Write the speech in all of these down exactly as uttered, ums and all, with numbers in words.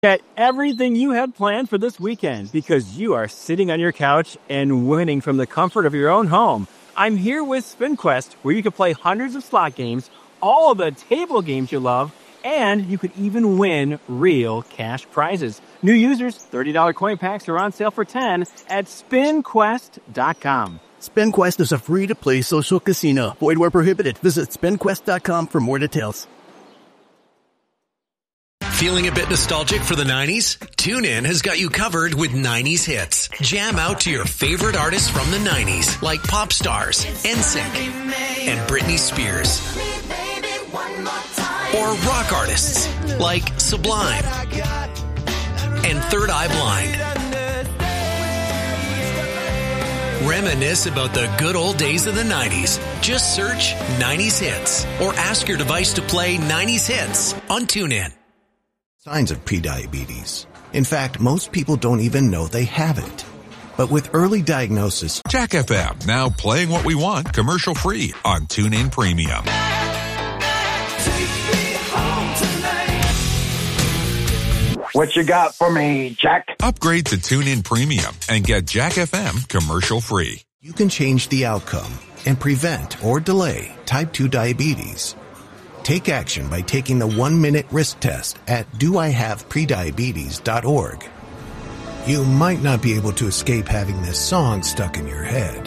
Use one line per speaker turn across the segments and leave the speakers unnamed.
Get everything you had planned for this weekend because you are sitting on your couch and winning from the comfort of your own home. I'm here with SpinQuest, where you can play hundreds of slot games, all of the table games you love, and you could even win real cash prizes. New users, thirty dollars coin packs are on sale for ten dollars at spin quest dot com.
SpinQuest is a free-to-play social casino. Void where prohibited. Visit spin quest dot com for more details.
Feeling a bit nostalgic for the nineties? TuneIn has got you covered with nineties hits. Jam out to your favorite artists from the nineties, like Pop Stars, N Sync, and Britney Spears. Or rock artists, like Sublime and Third Eye Blind. Reminisce about the good old days of the nineties. Just search nineties hits or ask your device to play nineties hits on TuneIn.
Signs of prediabetes. In fact, most people don't even know they have it. But with early diagnosis,
Jack F M, now playing what we want commercial free on TuneIn Premium.
What you got for me, Jack?
Upgrade to TuneIn Premium and get Jack F M commercial free.
You can change the outcome and prevent or delay type two diabetes. Take action by taking the one-minute risk test at do I have prediabetes dot org. You might not be able to escape having this song stuck in your head,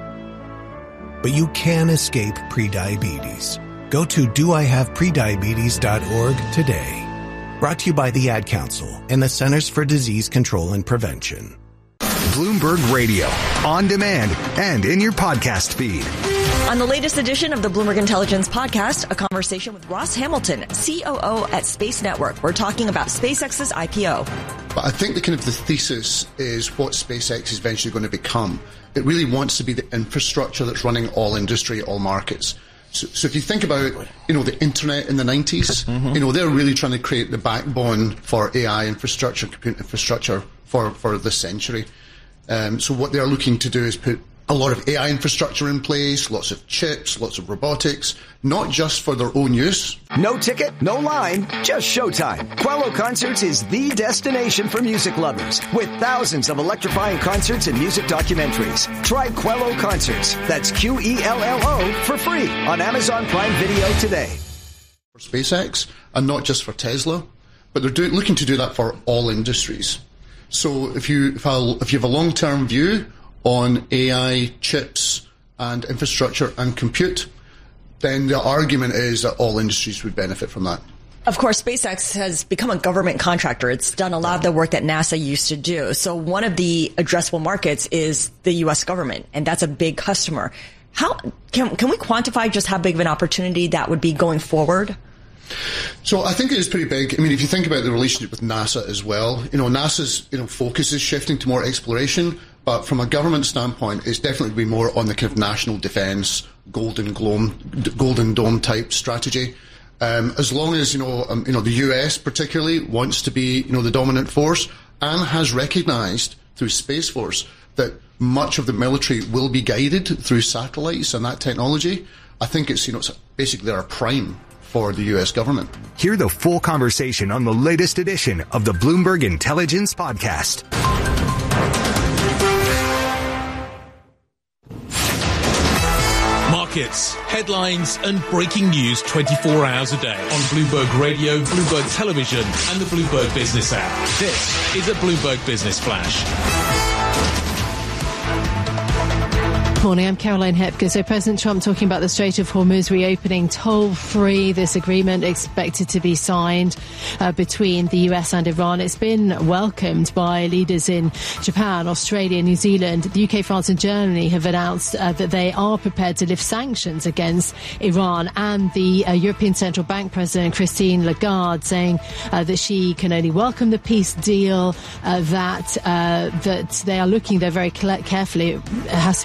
but you can escape prediabetes. Go to do I have prediabetes dot org today. Brought to you by the Ad Council and the Centers for Disease Control and Prevention.
Bloomberg Radio, on demand and in your podcast feed.
On the latest edition of the Bloomberg Intelligence Podcast, a conversation with Ross Hamilton, C O O at Space Network. We're talking about SpaceX's I P O.
But I think the kind of the thesis is what SpaceX is eventually going to become. It really wants to be the infrastructure that's running all industry, all markets. So, so if you think about, you know, the internet in the nineties, mm-hmm. you know, they're really trying to create the backbone for A I infrastructure, compute infrastructure for, for this century. Um, so what they're looking to do is put a lot of A I infrastructure in place, lots of chips, lots of robotics, not just for their own use.
No ticket, no line, just showtime. Quello Concerts is the destination for music lovers, with thousands of electrifying concerts and music documentaries. Try Quello Concerts, that's Q E L L O, for free on Amazon Prime Video today.
For SpaceX, and not just for Tesla, but they're do, looking to do that for all industries. So if you if, I'll, if you have a long-term view on A I, chips, and infrastructure and compute, then the argument is that all industries would benefit from that.
Of course, SpaceX has become a government contractor. It's done a lot of the work that NASA used to do. So one of the addressable markets is the U S government, and that's a big customer. How can can we quantify just how big of an opportunity that would be going forward?
So I think it is pretty big. I mean, if you think about the relationship with NASA as well, you know, NASA's you know focus is shifting to more exploration, but from a government standpoint, it's definitely to be more on the kind of national defence, golden dome, golden dome type strategy. Um, as long as you know, um, you know, the U S particularly wants to be you know the dominant force and has recognised through Space Force that much of the military will be guided through satellites and that technology. I think it's you know it's basically our prime for the U S government.
Hear the full conversation on the latest edition of the Bloomberg Intelligence Podcast.
Markets, headlines, and breaking news twenty-four hours a day on Bloomberg Radio, Bloomberg Television, and the Bloomberg Business app. This is a Bloomberg Business Flash.
Morning, I'm Caroline Hepker. So President Trump talking about the Strait of Hormuz reopening toll-free. This agreement expected to be signed uh, between the U S and Iran. It's been welcomed by leaders in Japan, Australia, New Zealand. The U K, France and Germany have announced uh, that they are prepared to lift sanctions against Iran. And the uh, European Central Bank President Christine Lagarde saying uh, that she can only welcome the peace deal, uh, that uh, that they are looking there very carefully. It has to be said at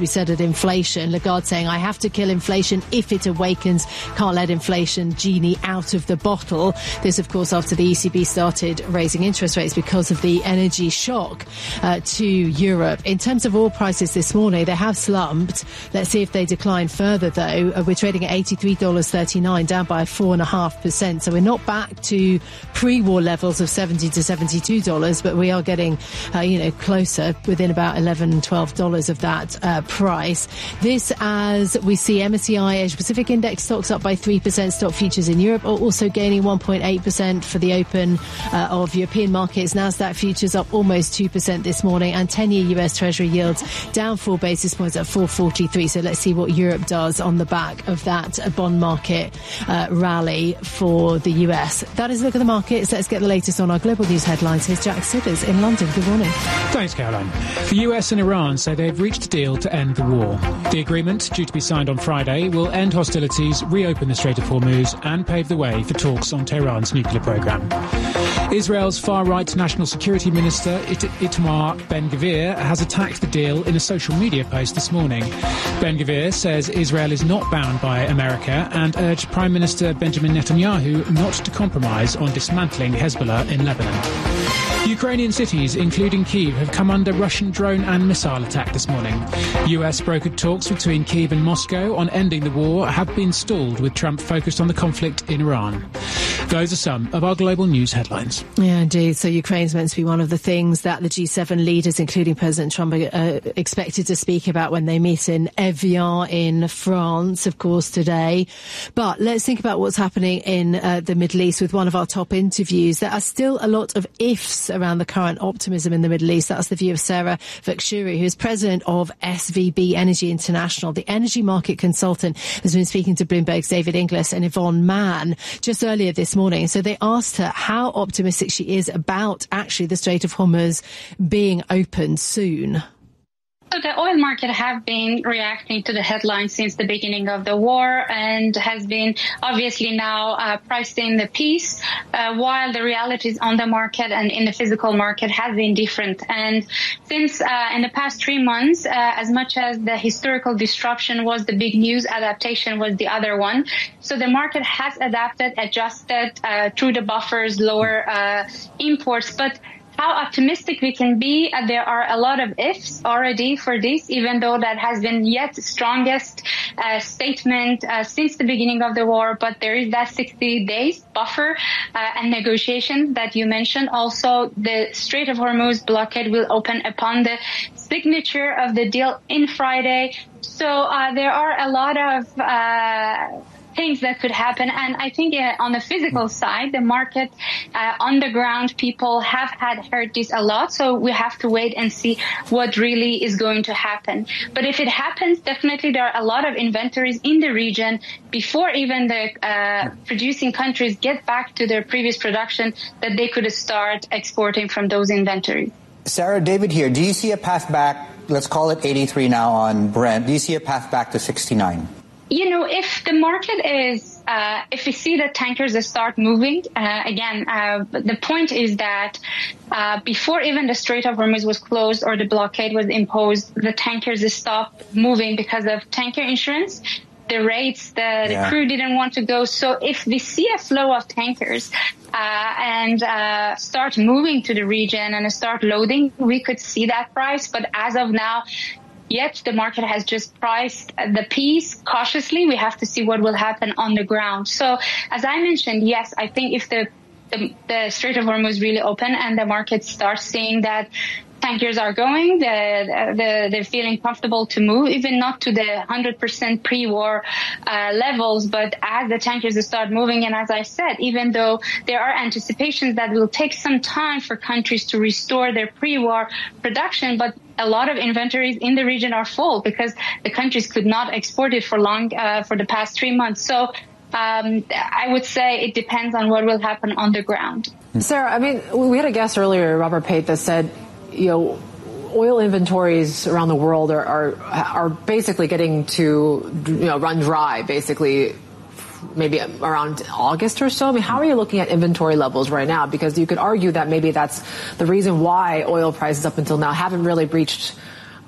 inflation. Lagarde saying, I have to kill inflation if it awakens. Can't let inflation genie out of the bottle. This, of course, after the E C B started raising interest rates because of the energy shock uh, to Europe. In terms of oil prices this morning, they have slumped. Let's see if they decline further, though. Uh, we're trading at eighty-three dollars thirty-nine, down by four point five percent. So we're not back to pre-war levels of seventy to seventy-two dollars, but we are getting, uh, you know, closer, within about eleven, twelve dollars of that uh, price. This as we see M S C I Asia Pacific Index stocks up by three percent. Stock futures in Europe are also gaining one point eight percent for the open uh, of European markets. Nasdaq futures up almost two percent this morning, and ten-year U S Treasury yields down four basis points at four forty-three. So let's see what Europe does on the back of that bond market uh, rally for the U S. That is a look at the markets. Let's get the latest on our global news headlines. Here's Jack Sidders in London. Good morning.
Thanks, Caroline. The U S and Iran say they've reached a deal to end the war. The agreement, due to be signed on Friday, will end hostilities, reopen the Strait of Hormuz, and pave the way for talks on Tehran's nuclear program. Israel's far-right National Security Minister It- Itamar Ben-Gvir has attacked the deal in a social media post this morning. Ben-Gvir says Israel is not bound by America and urged Prime Minister Benjamin Netanyahu not to compromise on dismantling Hezbollah in Lebanon. Ukrainian cities, including Kyiv, have come under Russian drone and missile attack this morning. U S brokered talks between Kyiv and Moscow on ending the war have been stalled, with Trump focused on the conflict in Iran. Those are some of our global news headlines.
Yeah, indeed. So Ukraine's meant to be one of the things that the G seven leaders, including President Trump, are uh, expected to speak about when they meet in Evian in France, of course, today. But let's think about what's happening in uh, the Middle East with one of our top interviews. There are still a lot of ifs around the current optimism in the Middle East. That's the view of Sarah Vakshuri, who is president of S V B Energy International. The energy market consultant has been speaking to Bloomberg's David Inglis and Yvonne Mann just earlier this morning. So they asked her how optimistic she is about actually the Strait of Hormuz being opened soon.
So the oil market have been reacting to the headlines since the beginning of the war and has been obviously now uh, priced in the peace, uh, while the realities on the market and in the physical market have been different. And since uh, in the past three months, uh, as much as the historical disruption was the big news, adaptation was the other one. So the market has adapted, adjusted uh, through the buffers, lower uh, imports, but how optimistic we can be. Uh, there are a lot of ifs already for this, even though that has been yet strongest uh, statement uh, since the beginning of the war. But there is that sixty days buffer uh, and negotiation that you mentioned. Also, the Strait of Hormuz blockade will open upon the signature of the deal in Friday. So uh, there are a lot of uh things that could happen. And I think uh, on the physical side, the market, uh, on the ground, people have had heard this a lot. So we have to wait and see what really is going to happen. But if it happens, definitely there are a lot of inventories in the region before even the uh, producing countries get back to their previous production that they could start exporting from those inventories.
Sarah, David here. Do you see a path back? Let's call it eighty-three now on Brent. Do you see a path back to sixty-nine?
You know, if the market is, uh, if we see that tankers start moving, uh, again, uh, the point is that uh, before even the Strait of Hormuz was closed or the blockade was imposed, the tankers stopped moving because of tanker insurance. The rates, the, yeah. the crew didn't want to go. So if we see a flow of tankers uh, and uh, start moving to the region and start loading, we could see that price. But as of now, yet the market has just priced the piece cautiously. We have to see what will happen on the ground. So as I mentioned, yes, I think if the, the, the Strait of Hormuz really open and the market starts seeing that tankers are going, the, the, they're feeling comfortable to move, even not to the one hundred percent pre-war uh, levels, but as the tankers start moving, and as I said, even though there are anticipations that will take some time for countries to restore their pre-war production, but a lot of inventories in the region are full because the countries could not export it for long, uh, for the past three months. So um, I would say it depends on what will happen on the ground.
Sarah, I mean, we had a guest earlier, Robert Pate, that said, you know, oil inventories around the world are, are, are basically getting to, you know, run dry, basically, maybe around August or so. I mean, how are you looking at inventory levels right now? Because you could argue that maybe that's the reason why oil prices up until now haven't really breached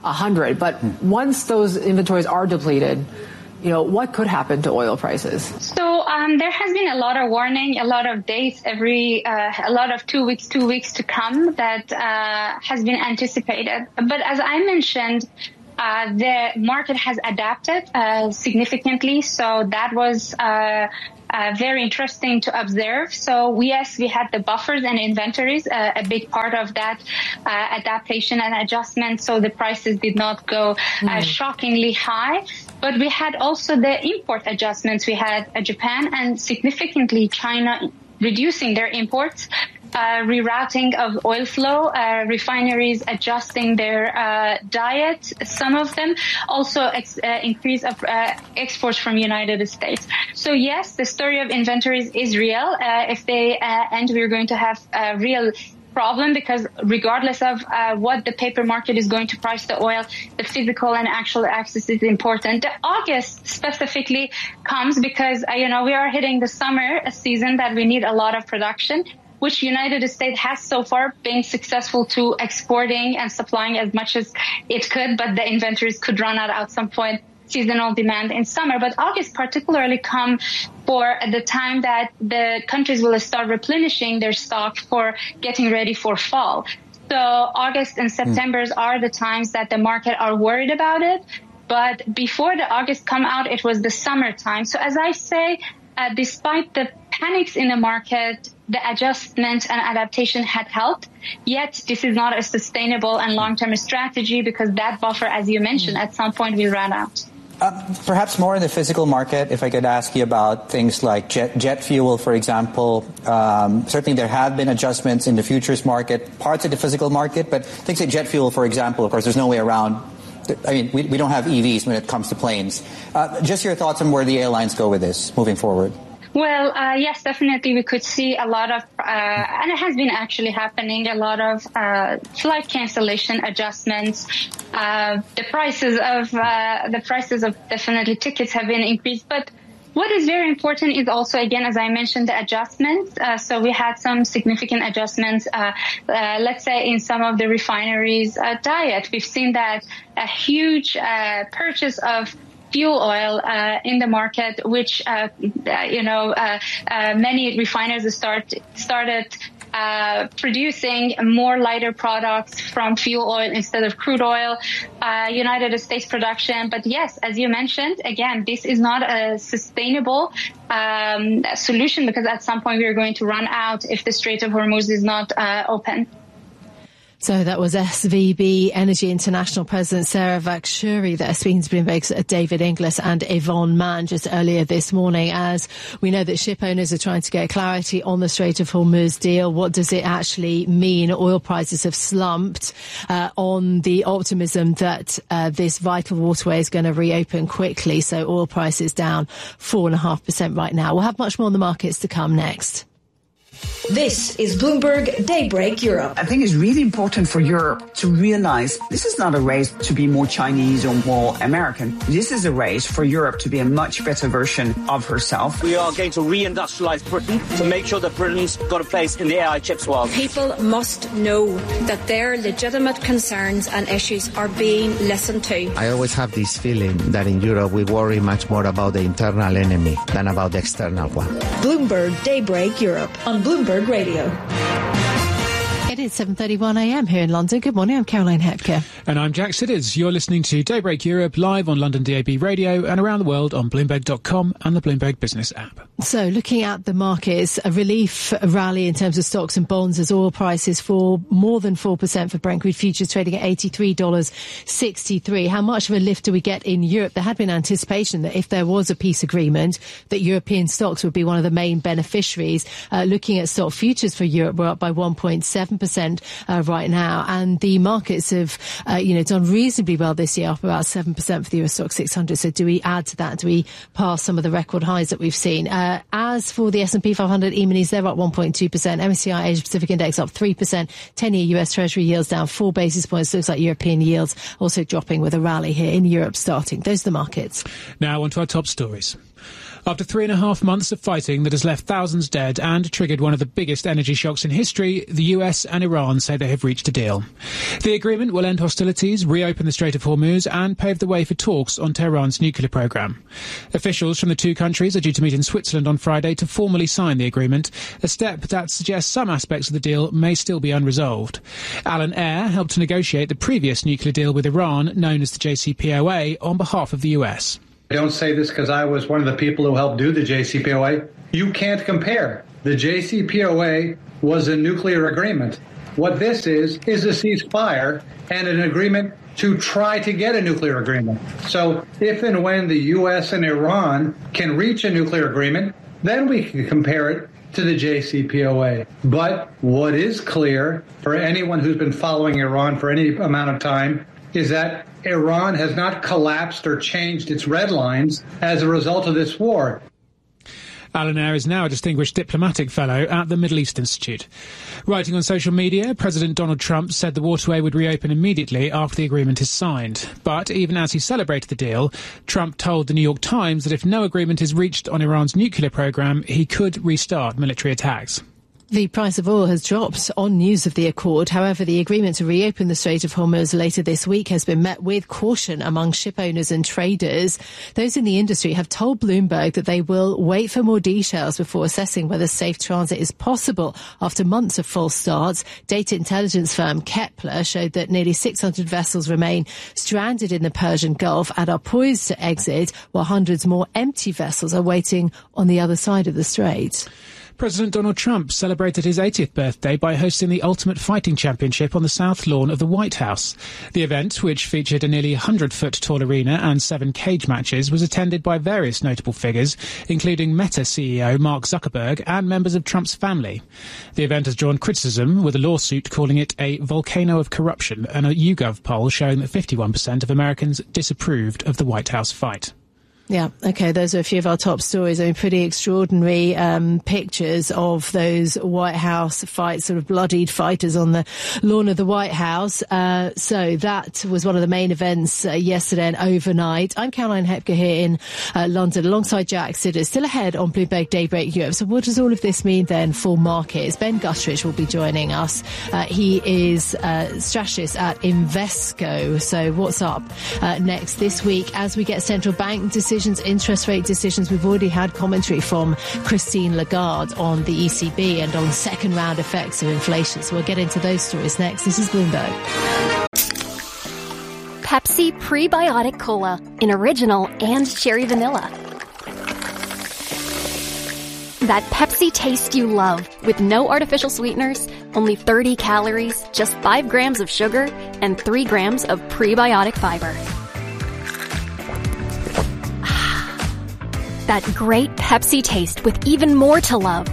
one hundred. But once those inventories are depleted, you know, what could happen to oil prices?
So um, there has been a lot of warning, a lot of dates, every uh, a lot of two weeks, two weeks to come that uh, has been anticipated. But as I mentioned, uh, the market has adapted uh, significantly. So that was uh, uh, very interesting to observe. So yes, we had the buffers and inventories, uh, a big part of that uh, adaptation and adjustment. So the prices did not go uh, mm. shockingly high. But we had also the import adjustments. We had uh, Japan and significantly China reducing their imports, uh, rerouting of oil flow, uh, refineries adjusting their uh, diet, some of them, also ex- uh, increase of uh, exports from United States. So yes, the story of inventories is real. Uh, if they uh, end, we're going to have a real problem, because regardless of uh, what the paper market is going to price the oil, the physical and actual access is important. The August specifically comes because, uh, you know, we are hitting the summer season that we need a lot of production, which United States has so far been successful to exporting and supplying as much as it could, but the inventories could run out at some point. Seasonal demand in summer, but August particularly come for the time that the countries will start replenishing their stock for getting ready for fall. So August and September mm. are the times that the market are worried about it. But before the August come out, it was the summertime. So as I say, uh, despite the panics in the market, the adjustment and adaptation had helped. Yet this is not a sustainable and long-term strategy, because that buffer, as you mentioned, mm. at some point will run out.
Uh, perhaps more in the physical market, if I could ask you about things like jet, jet fuel, for example. Um, certainly there have been adjustments in the futures market, parts of the physical market, but things like jet fuel, for example, of course, there's no way around. I mean, we, we don't have E Vs when it comes to planes. Uh, just your thoughts on where the airlines go with this moving forward.
Well, uh, yes, definitely we could see a lot of, uh, and it has been actually happening, a lot of uh, flight cancellation adjustments. Uh, the prices of, uh, the prices of definitely tickets have been increased. But what is very important is also, again, as I mentioned, the adjustments. Uh, so we had some significant adjustments, uh, uh, let's say in some of the refineries' uh, diet. We've seen that a huge uh, purchase of fuel oil uh, in the market, which uh, you know uh, uh, many refiners start started uh, producing more lighter products from fuel oil instead of crude oil. Uh, United States production, but yes, as you mentioned, again, this is not a sustainable um, solution, because at some point we are going to run out if the Strait of Hormuz is not uh, open.
So that was S V B Energy International President Sarah Vakshuri there, speaking to Bloomberg's David Inglis and Yvonne Mann just earlier this morning. As we know that ship owners are trying to get clarity on the Strait of Hormuz deal. What does it actually mean? Oil prices have slumped uh, on the optimism that uh, this vital waterway is going to reopen quickly. So oil prices down four and a half percent right now. We'll have much more on the markets to come next.
This is Bloomberg Daybreak Europe.
I think it's really important for Europe to realize this is not a race to be more Chinese or more American. This is a race for Europe to be a much better version of herself.
We are going to reindustrialize Britain to make sure that Britain's got a place in the A I chips world.
People must know that their legitimate concerns and issues are being listened to.
I always have this feeling that in Europe we worry much more about the internal enemy than about the external one.
Bloomberg Daybreak Europe on Bloomberg Radio.
It is seven thirty-one a m here in London. Good morning, I'm Caroline Hepker.
And I'm Jack Sidders. You're listening to Daybreak Europe live on London D A B Radio and around the world on Bloomberg dot com and the Bloomberg Business app.
So looking at the markets, a relief rally in terms of stocks and bonds as oil prices fall more than four percent for Brent crude futures trading at eighty-three dollars sixty-three. How much of a lift do we get in Europe? There had been anticipation that if there was a peace agreement, that European stocks would be one of the main beneficiaries. Uh, looking at stock futures for Europe, we're up by one point seven percent uh, right now. And the markets have, uh, you know, done reasonably well this year, up about seven percent for the Euro Stoxx six hundred. So do we add to that? Do we pass some of the record highs that we've seen? Uh, as for the S and P five hundred E-minis, they're up one point two percent. M S C I Asia Pacific Index up three percent. ten-year U S Treasury yields down four basis points. Looks like European yields also dropping with a rally here in Europe starting. Those are the markets.
Now on to our top stories. After three and a half months of fighting that has left thousands dead and triggered one of the biggest energy shocks in history, the U S and Iran say they have reached a deal. The agreement will end hostilities, reopen the Strait of Hormuz and pave the way for talks on Tehran's nuclear program. Officials from the two countries are due to meet in Switzerland on Friday to formally sign the agreement, a step that suggests some aspects of the deal may still be unresolved. Alan Eyre helped to negotiate the previous nuclear deal with Iran, known as the J C P O A, on behalf of the U S.
I don't say this because I was one of the people who helped do the J C P O A. You can't compare. The J C P O A was a nuclear agreement. What this is, is a ceasefire and an agreement to try to get a nuclear agreement. So if and when the U S and Iran can reach a nuclear agreement, then we can compare it to the J C P O A. But what is clear for anyone who's been following Iran for any amount of time is that Iran has not collapsed or changed its red lines as a result of this war.
Alan Eyre is now a distinguished diplomatic fellow at the Middle East Institute. Writing on social media, President Donald Trump said the waterway would reopen immediately after the agreement is signed. But even as he celebrated the deal, Trump told the New York Times that if no agreement is reached on Iran's nuclear program, he could restart military attacks.
The price of oil has dropped on news of the accord. However, the agreement to reopen the Strait of Hormuz later this week has been met with caution among ship owners and traders. Those in the industry have told Bloomberg that they will wait for more details before assessing whether safe transit is possible after months of false starts. Data intelligence firm Kepler showed that nearly six hundred vessels remain stranded in the Persian Gulf and are poised to exit, while hundreds more empty vessels are waiting on the other side of the strait.
President Donald Trump celebrated his eightieth birthday by hosting the Ultimate Fighting Championship on the south lawn of the White House. The event, which featured a nearly one hundred foot tall arena and seven cage matches, was attended by various notable figures, including Meta C E O Mark Zuckerberg and members of Trump's family. The event has drawn criticism, with a lawsuit calling it a volcano of corruption and a YouGov poll showing that fifty-one percent of Americans disapproved of the White House fight.
Yeah, okay, those are a few of our top stories. I mean, pretty extraordinary um, pictures of those White House fights, sort of bloodied fighters on the lawn of the White House. Uh, so that was one of the main events uh, yesterday and overnight. I'm Caroline Hepker here in uh, London alongside Jack Sidders, still ahead on Bloomberg Daybreak Europe. So what does all of this mean then for markets? Ben Guttridge will be joining us. Uh, he is uh, strategist at Invesco. So what's up uh, next this week as we get central bank decisions, interest rate decisions? We've already had commentary from Christine Lagarde on the E C B and on second round effects of inflation. So we'll get into those stories next. This is Bloomberg.
Pepsi Prebiotic Cola in original and cherry vanilla. That Pepsi taste you love with no artificial sweeteners, only thirty calories, just five grams of sugar, and three grams of prebiotic fiber. That great Pepsi taste with even more to love.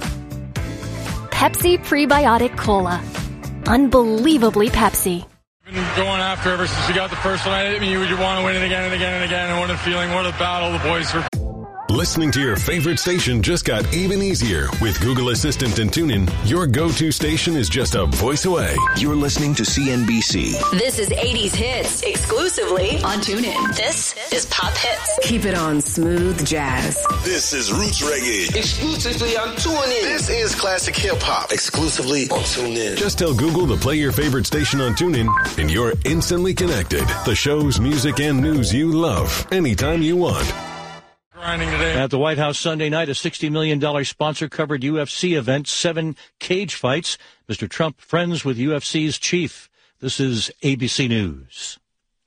Pepsi Prebiotic Cola. Unbelievably Pepsi.
Been going after ever since we got the first one. I mean, you would want to win it again and again and again. And what a feeling, what a battle the boys were.
Listening to your favorite station just got even easier. With Google Assistant and TuneIn, your go-to station is just a voice away.
You're listening to C N B C.
This is eighties Hits, exclusively on TuneIn. This is Pop Hits.
Keep it on Smooth Jazz.
This is Roots Reggae,
exclusively on TuneIn.
This is Classic Hip Hop, exclusively on TuneIn.
Just tell Google to play your favorite station on TuneIn, and you're instantly connected. The shows, music, and news you love, anytime you want.
At the White House Sunday night, a sixty million dollars sponsor-covered U F C event, seven cage fights. Mister Trump friends with U F C's chief. This is A B C News.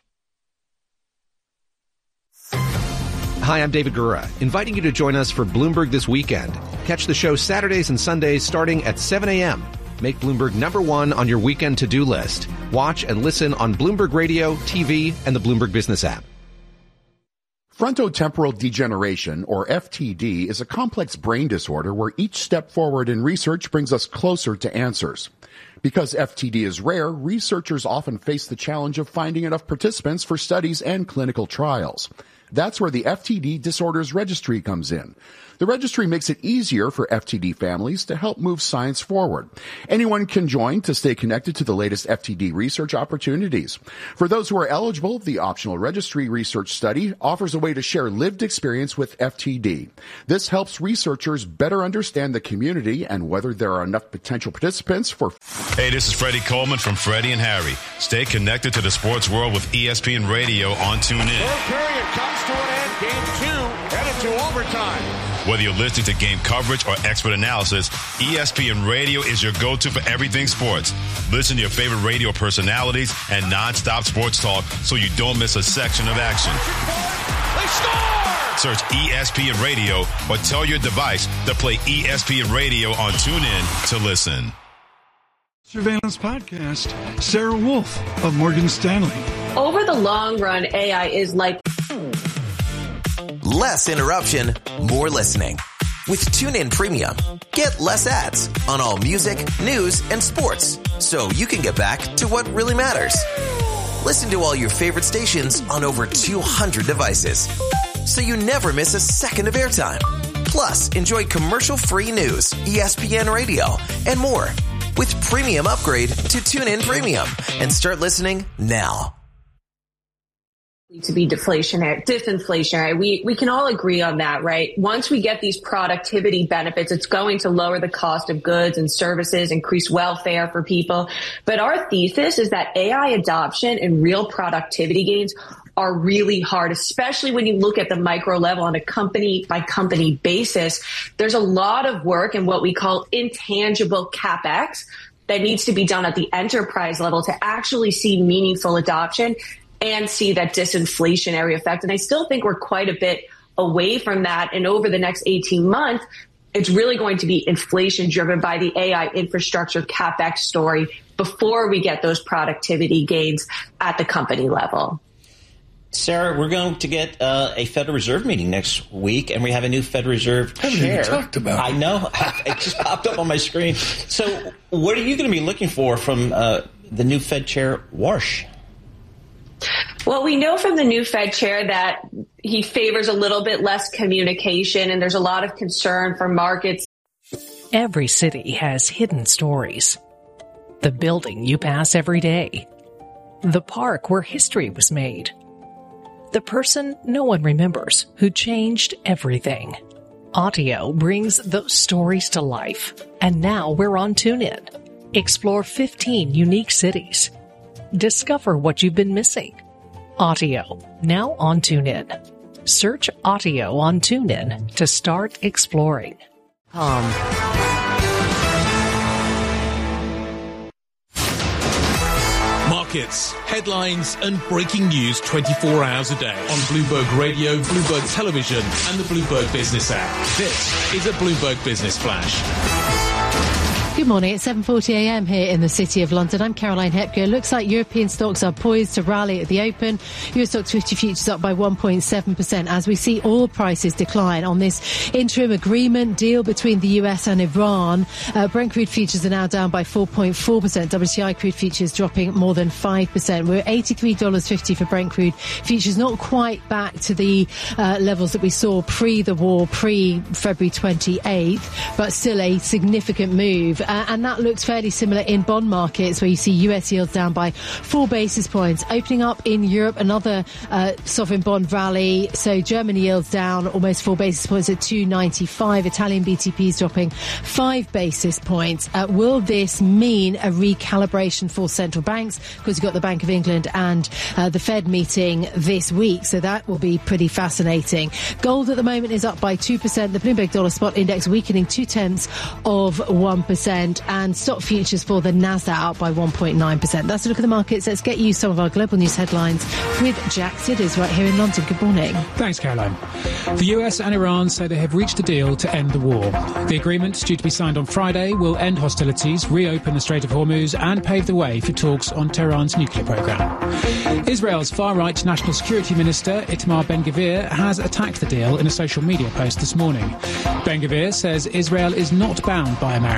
Hi, I'm David Gura, inviting you to join us for Bloomberg This Weekend. Catch the show Saturdays and Sundays starting at seven a.m. Make Bloomberg number one on your weekend to-do list. Watch and listen on Bloomberg Radio, T V, and the Bloomberg Business app.
Frontotemporal degeneration, or F T D, is a complex brain disorder where each step forward in research brings us closer to answers. Because F T D is rare, researchers often face the challenge of finding enough participants for studies and clinical trials. That's where the F T D Disorders Registry comes in. The registry makes it easier for F T D families to help move science forward. Anyone can join to stay connected to the latest F T D research opportunities. For those who are eligible, the optional registry research study offers a way to share lived experience with F T D. This helps researchers better understand the community and whether there are enough potential participants for...
Hey, this is Freddie Coleman from Freddie and Harry. Stay connected to the sports world with E S P N Radio on TuneIn.
Third period comes to an end. Game two headed to overtime.
Whether you're listening to game coverage or expert analysis, E S P N Radio is your go-to for everything sports. Listen to your favorite radio personalities and non-stop sports talk so you don't miss a section of action.
They score!
Search E S P N Radio or tell your device to play E S P N Radio on TuneIn to listen.
Surveillance Podcast, Sarah Wolf of Morgan Stanley.
Over the long run, A I is like...
Less interruption, more listening. With TuneIn Premium, get less ads on all music, news, and sports, so you can get back to what really matters. Listen to all your favorite stations on over two hundred devices, so you never miss a second of airtime. Plus, enjoy commercial-free news, E S P N Radio, and more. With Premium Upgrade to TuneIn Premium, and start listening now.
To be deflationary, disinflationary. We, we can all agree on that, right? Once we get these productivity benefits, it's going to lower the cost of goods and services, increase welfare for people. But our thesis is that A I adoption and real productivity gains are really hard, especially when you look at the micro level on a company by company basis. There's a lot of work in what we call intangible CapEx that needs to be done at the enterprise level to actually see meaningful adoption and see that disinflationary effect. And I still think we're quite a bit away from that. And over the next eighteen months, it's really going to be inflation driven by the A I infrastructure CapEx story before we get those productivity gains at the company level.
Sarah, we're going to get uh, a Federal Reserve meeting next week, and we have a new Federal Reserve
I haven't
chair.
even talked about it.
I know. It just popped up on my screen. So what are you going to be looking for from uh, the new Fed chair, Warsh?
Well, we know from the new Fed chair that he favors a little bit less communication, and there's a lot of concern for markets.
Every city has hidden stories. The building you pass every day. The park where history was made. The person no one remembers who changed everything. Audio brings those stories to life. And now we're on TuneIn. Explore fifteen unique cities. Discover what you've been missing. Audio, now on TuneIn. Search Audio on TuneIn to start exploring. Um.
Markets, headlines, and breaking news twenty-four hours a day on Bloomberg Radio, Bloomberg Television, and the Bloomberg Business app. This is a Bloomberg Business Flash.
Good morning. It's seven forty a m here in the City of London. I'm Caroline Hepker. Looks like European stocks are poised to rally at the open. U S Stocks fifty futures up by one point seven percent as we see oil prices decline on this interim agreement deal between the U S and Iran. Uh, Brent crude futures are now down by four point four percent. W T I crude futures dropping more than five percent. We're eighty-three dollars fifty for Brent crude futures, not quite back to the uh, levels that we saw pre the war, pre-February twenty-eighth, but still a significant move. Uh, and that looks fairly similar in bond markets, where you see U S yields down by four basis points. Opening up in Europe, another uh, sovereign bond rally. So German yields down almost four basis points at two ninety-five. Italian B T Ps dropping five basis points. Uh, will this mean a recalibration for central banks? Because you've got the Bank of England and uh, the Fed meeting this week. So that will be pretty fascinating. Gold at the moment is up by two percent. The Bloomberg Dollar Spot Index weakening two tenths of one percent. And stock futures for the Nasdaq up by one point nine percent. That's a look at the markets. Let's get you some of our global news headlines with Jack Sidders right here in London. Good morning.
Thanks, Caroline. The U S and Iran say they have reached a deal to end the war. The agreement, due to be signed on Friday, will end hostilities, reopen the Strait of Hormuz, and pave the way for talks on Tehran's nuclear program. Israel's far-right National Security Minister, Itamar Ben-Gvir, has attacked the deal in a social media post this morning. Ben-Gvir says Israel is not bound by America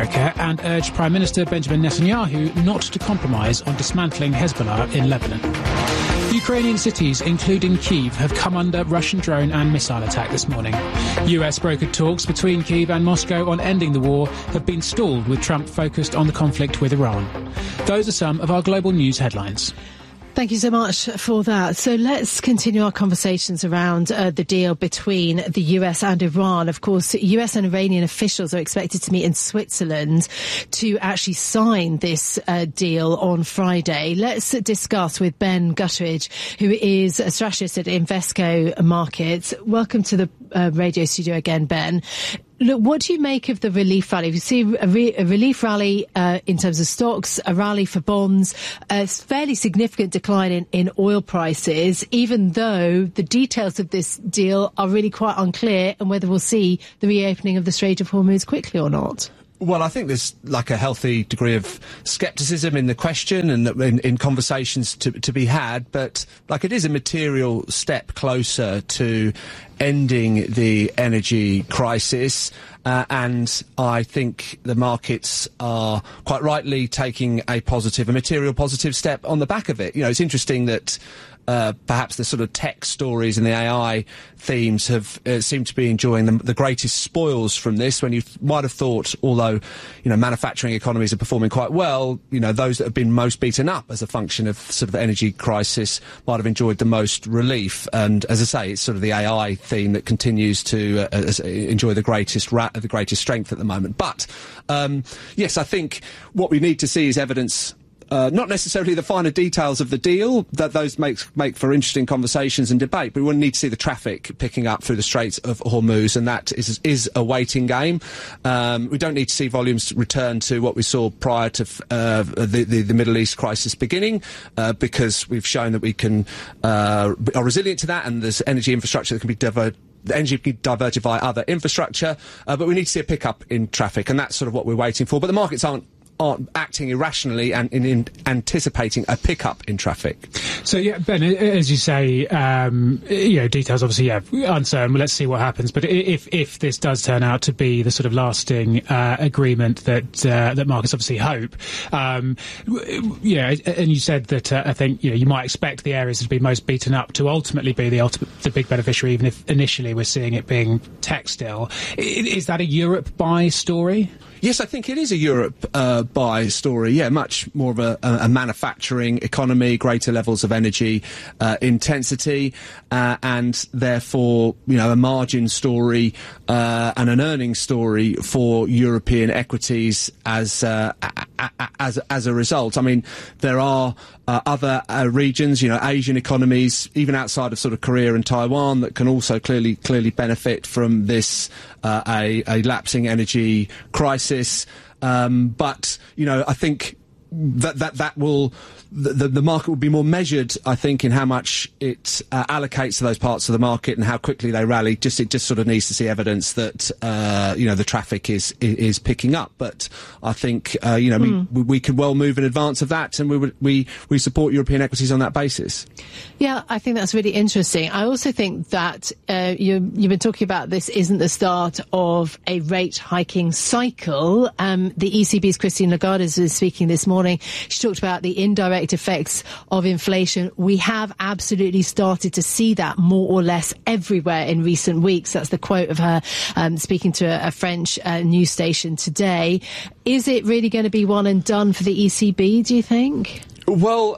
and urged Prime Minister Benjamin Netanyahu not to compromise on dismantling Hezbollah in Lebanon. Ukrainian cities, including Kyiv, have come under Russian drone and missile attack this morning. U S brokered talks between Kyiv and Moscow on ending the war have been stalled, with Trump focused on the conflict with Iran. Those are some of our global news headlines.
Thank you so much for that. So let's continue our conversations around uh, the deal between the U S and Iran. Of course, U S and Iranian officials are expected to meet in Switzerland to actually sign this uh, deal on Friday. Let's discuss with Ben Gutteridge, who is a strategist at Invesco Markets. Welcome to the uh, radio studio again, Ben. Look, what do you make of the relief rally? You see a, re- a relief rally uh, in terms of stocks, a rally for bonds, a fairly significant decline in, in oil prices, even though the details of this deal are really quite unclear, and whether we'll see the reopening of the Strait of Hormuz quickly or not.
Well, I think there's like a healthy degree of scepticism in the question and in, in conversations to, to be had, but like it is a material step closer to ending the energy crisis, uh, and I think the markets are quite rightly taking a positive, a material positive step on the back of it. You know, it's interesting that Uh, perhaps the sort of tech stories and the A I themes have uh, seem to be enjoying the, the greatest spoils from this, when you might have thought, although, you know, manufacturing economies are performing quite well, you know, those that have been most beaten up as a function of sort of energy crisis might have enjoyed the most relief. And as I say, it's sort of the A I theme that continues to uh, as, enjoy the greatest ra- the greatest strength at the moment. But um, yes, I think what we need to see is evidence. Uh, not necessarily the finer details of the deal, that those make, make for interesting conversations and debate, but we will need to see the traffic picking up through the Straits of Hormuz, and that is, is a waiting game. Um, we don't need to see volumes return to what we saw prior to uh, the, the, the Middle East crisis beginning, uh, because we've shown that we can uh, are resilient to that, and there's energy infrastructure that can be diverted. The energy can be diverted via other infrastructure, uh, but we need to see a pickup in traffic, and that's sort of what we're waiting for. But the markets aren't aren't acting irrationally and in, in anticipating a pickup in traffic.
So, yeah, Ben, as you say, um, you know, details obviously, yeah, uncertain. Well, let's see what happens. But if if this does turn out to be the sort of lasting uh, agreement that uh, that markets obviously hope, um, you know, and you said that uh, I think, you know, you might expect the areas to be most beaten up to ultimately be the ultimate, the big beneficiary, even if initially we're seeing it being tech still. Is that a Europe buy story?
Yes, I think it is a Europe uh, buy story. Yeah, much more of a, a manufacturing economy, greater levels of energy uh, intensity, uh, and therefore, you know, a margin story uh, and an earnings story for European equities as uh, a, a, as as a result. I mean, there are uh, other uh, regions, you know, Asian economies, even outside of sort of Korea and Taiwan, that can also clearly clearly benefit from this uh, a, a lapsing energy crisis. Um, but, you know, I think that that, that will... The, the market will be more measured, I think, in how much it uh, allocates to those parts of the market and how quickly they rally. Just it just sort of needs to see evidence that uh, you know, the traffic is is picking up. But I think uh, you know mm. we, we could well move in advance of that, and we would we we support European equities on that basis.
Yeah, I think that's really interesting. I also think that uh, you you've been talking about this isn't the start of a rate hiking cycle. Um, the E C B's Christine Lagarde was speaking this morning. She talked about the indirect effects of inflation. We have absolutely started to see that more or less everywhere in recent weeks. That's the quote of her um, speaking to a, a French uh, news station today. Is it really going to be one and done for the E C B, do you think?
Well,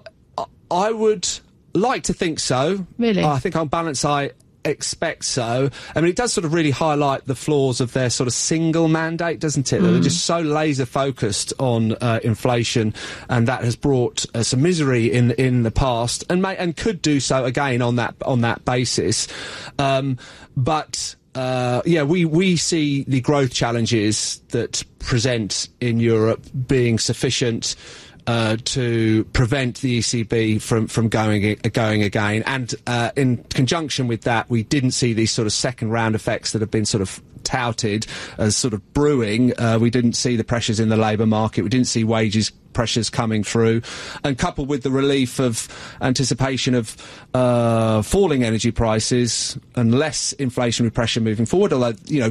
I would like to think so.
Really?
I think on balance I expect so. I mean, it does sort of really highlight the flaws of their sort of single mandate, doesn't it? Mm. They're just so laser focused on uh, inflation, and that has brought uh, some misery in in the past, and may and could do so again on that on that basis. Um, but uh, yeah, we we see the growth challenges that present in Europe being sufficient Uh, to prevent the E C B from, from going uh, going again. And uh, in conjunction with that, we didn't see these sort of second round effects that have been sort of touted as sort of brewing. Uh, we didn't see the pressures in the labour market. We didn't see wages pressures coming through, and coupled with the relief of anticipation of uh, falling energy prices and less inflationary pressure moving forward, although, you know,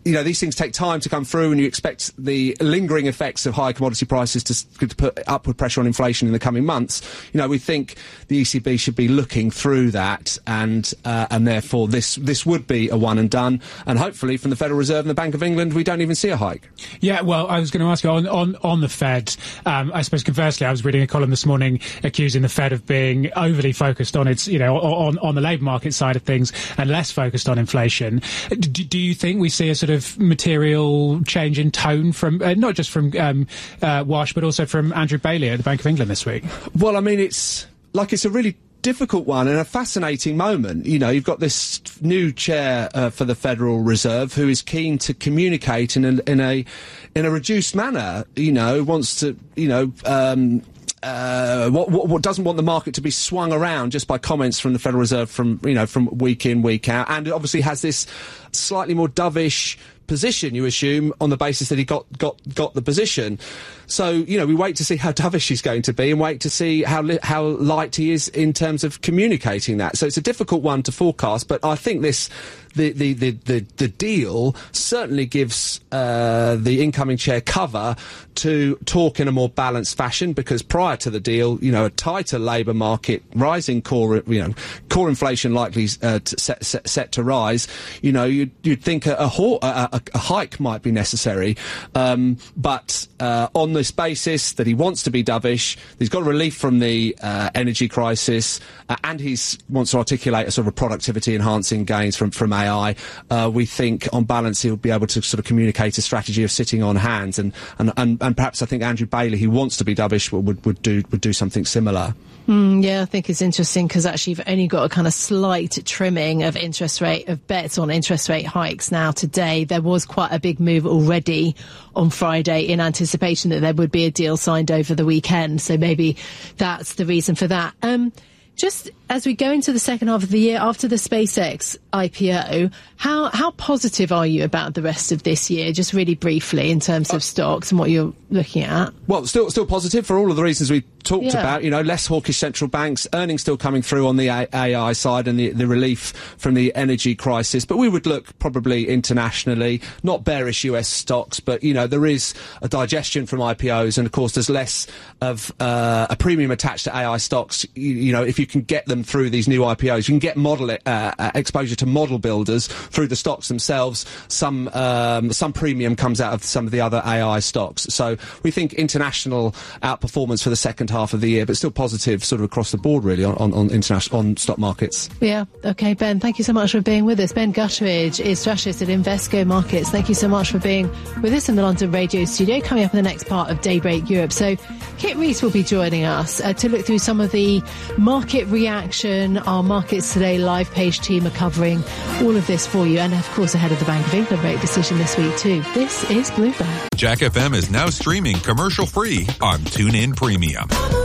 you know, these things take time to come through, and you expect the lingering effects of high commodity prices to, to put upward pressure on inflation in the coming months. You know, we think the E C B should be looking through that, and uh, and therefore this this would be a one and done. And hopefully, from the Federal Reserve and the Bank of England, we don't even see a hike.
Yeah, well, I was going to ask you on on, on the Fed. Um, I suppose conversely, I was reading a column this morning accusing the Fed of being overly focused on its, you know, on on the labour market side of things and less focused on inflation. Do, do you think we see a sort of material change in tone from uh, not just from um, uh, Wash, but also from Andrew Bailey at the Bank of England this week?
Well, I mean, it's like it's a really difficult one and a fascinating moment. You know, you've got this new chair uh, for the Federal Reserve who is keen to communicate in a in a in a reduced manner. You know, wants to you know. Um, Uh, what, what, what doesn't want the market to be swung around just by comments from the Federal Reserve from, you know, from week in, week out, and it obviously has this slightly more dovish position, you assume, on the basis that he got, got, got the position. So, you know, we wait to see how dovish he's going to be and wait to see how li- how light he is in terms of communicating that. So it's a difficult one to forecast, but I think this, the, the, the, the, the deal certainly gives uh, the incoming chair cover to talk in a more balanced fashion, because prior to the deal, you know, a tighter labour market, rising core, you know, core inflation likely uh, to set, set, set to rise, you know, you'd, you'd think a, a, a, a hike might be necessary. Um, but uh, on this basis that he wants to be dovish, he's got relief from the uh, energy crisis, uh, and he wants to articulate a sort of productivity enhancing gains from, from A I, uh, we think on balance he'll be able to sort of communicate a strategy of sitting on hands, and, and, and, and perhaps I think Andrew Bailey, who wants to be dovish, would, would do would do something similar.
Mm, yeah, I think it's interesting because actually you've only got a kind of slight trimming of interest rate, of bets on interest rate hikes now today. There was quite a big move already on Friday in anticipation that there would be a deal signed over the weekend. So maybe that's the reason for that. Um, Just as we go into the second half of the year, after the SpaceX I P O, how how positive are you about the rest of this year? Just really briefly in terms of stocks and what you're looking at.
Well, still still positive for all of the reasons we talked
Yeah.
about. You know, less hawkish central banks, earnings still coming through on the A I side, and the, the relief from the energy crisis. But we would look probably internationally, not bearish U S stocks, but you know there is a digestion from I P Os, and of course there's less of uh, a premium attached to A I stocks. You, you know, if you can get them through these new I P Os, you can get model uh, uh, exposure to model builders through the stocks themselves. Some um, some premium comes out of some of the other A I stocks. So we think international outperformance for the second half of the year, but still positive sort of across the board really on, on, on international on stock markets.
Yeah. Okay, Ben, thank you so much for being with us. Ben Gutteridge is strategist at Invesco Markets. Thank you so much for being with us in the London radio studio. Coming up in the next part of Daybreak Europe. So Kit Rees will be joining us uh, to look through some of the market reaction. Our Markets Today live page team are covering all of this for you, and of course ahead of the Bank of England rate decision this week too. This is Bloomberg.
Jack F M is now streaming commercial-free on TuneIn Premium.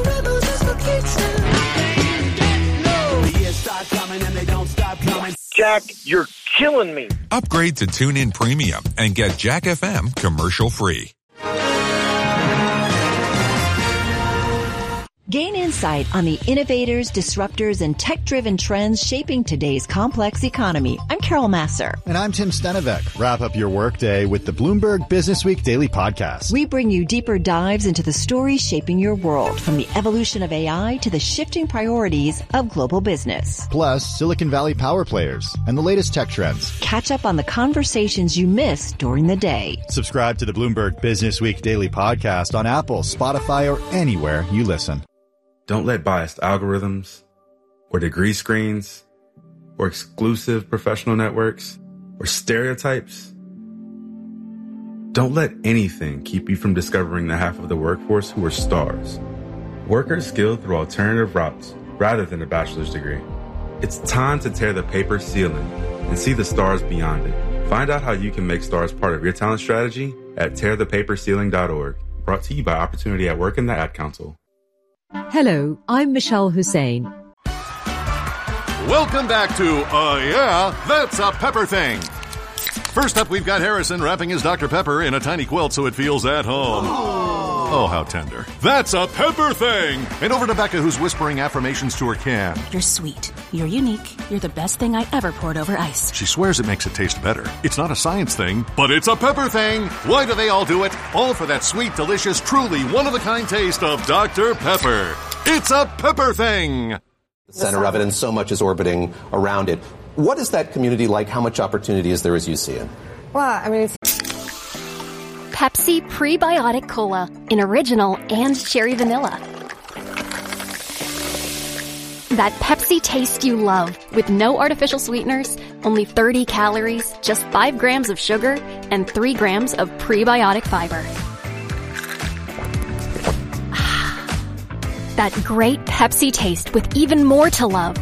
Jack, you're killing me.
Upgrade to TuneIn Premium and get Jack F M commercial-free.
Gain insight on the innovators, disruptors, and tech-driven trends shaping today's complex economy. I'm Carol Masser.
And I'm Tim Stenevec. Wrap up your workday with the Bloomberg Businessweek Daily Podcast.
We bring you deeper dives into the stories shaping your world, from the evolution of A I to the shifting priorities of global business.
Plus, Silicon Valley power players and the latest tech trends.
Catch up on the conversations you missed during the day.
Subscribe to the Bloomberg Businessweek Daily Podcast on Apple, Spotify, or anywhere you listen.
Don't let biased algorithms or degree screens or exclusive professional networks or stereotypes. Don't let anything keep you from discovering the half of the workforce who are stars. Workers skilled through alternative routes rather than a bachelor's degree. It's time to tear the paper ceiling and see the stars beyond it. Find out how you can make stars part of your talent strategy at tear the paper ceiling dot org. Brought to you by Opportunity at Work and the Ad Council.
Hello, I'm Michelle Hussein.
Welcome back to Uh Yeah, That's a Pepper Thing. First up, we've got Harrison wrapping his Doctor Pepper in a tiny quilt so it feels at home. Oh, how tender. That's a Pepper thing. And over to Becca, who's whispering affirmations to her can.
You're sweet. You're unique. You're the best thing I ever poured over ice.
She swears it makes it taste better. It's not a science thing, but it's a Pepper thing. Why do they all do it? All for that sweet, delicious, truly one-of-a-kind taste of Doctor Pepper. It's a Pepper thing.
The center of it, and so much is orbiting around it. What is that community like? How much opportunity is there as you see it?
Well, I mean, it's
Pepsi Prebiotic Cola in original and cherry vanilla. That Pepsi taste you love with no artificial sweeteners, only thirty calories, just five grams of sugar, and three grams of prebiotic fiber. That great Pepsi taste with even more to love.